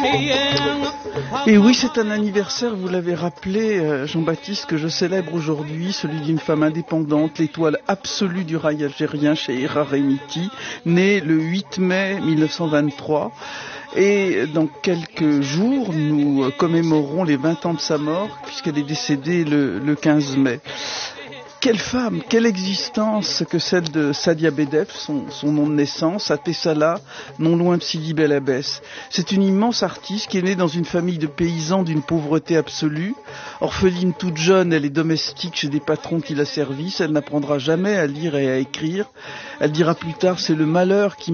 Et oui, c'est un anniversaire, vous l'avez rappelé, Jean-Baptiste, que je célèbre aujourd'hui, celui d'une femme indépendante, l'étoile absolue du rail algérien, Chehira Remiti, née le 8 mai 1923. Et dans quelques jours, nous commémorerons les 20 ans de sa mort, puisqu'elle est décédée le 15 mai. Quelle femme, quelle existence que celle de Sadia Bedef, son nom de naissance, à Tessala, non loin de Sidi Bel Abbès. C'est une immense artiste qui est née dans une famille de paysans d'une pauvreté absolue. Orpheline toute jeune, elle est domestique chez des patrons qui la servissent. Elle n'apprendra jamais à lire et à écrire. Elle dira plus tard, c'est le malheur qui